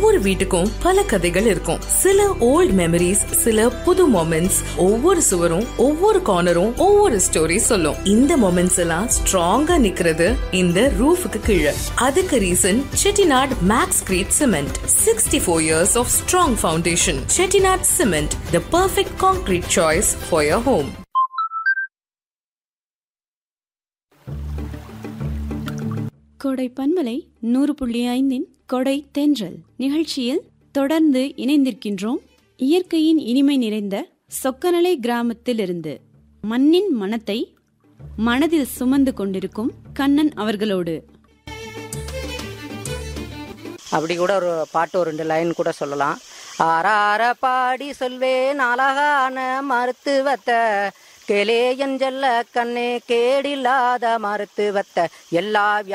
ஒவ்வொரு வீட்டுக்கும் பல கதைகள் இருக்கும். சில ஓல்ட் மெமரிஸ், சில புது மொமெண்ட்ஸ். ஒவ்வொரு சுவரும் ஒவ்வொரு கார்னரும் ஒவ்வொரு ஸ்டோரி சொல்லும். இந்த மொமெண்ட்ஸ் எல்லாம் ஸ்ட்ராங்கா நிக்கிறது இந்த ரூஃபுக்கு கீழே. அதுக்கு reason Chettinad maths greet cement. 64 years of strong foundation. Chettinad Cement, the perfect concrete choice for your home. கோடை பண்பலை 100.5 கொடை தென்றல் நிகழ்ச்சியில் தொடர்ந்து இணைந்திருக்கின்றோம். இயற்கையின் இனிமை நிறைந்த சொக்கநலை கிராமத்திலிருந்து மண்ணின் மனத்தை மனதில் சுமந்து கொண்டிருக்கும் கண்ணன் அவர்களோடு. அப்படி கூட ஒரு பாட்டு ஒரு 2 லைன் கூட சொல்லலாம். ஆறார பாடி சொல்வேன் அழகான மருத்துவத்தை, கேளே என் செல்ல கண்ணே கேடில்லாத மருத்துவத்தை, எல்லா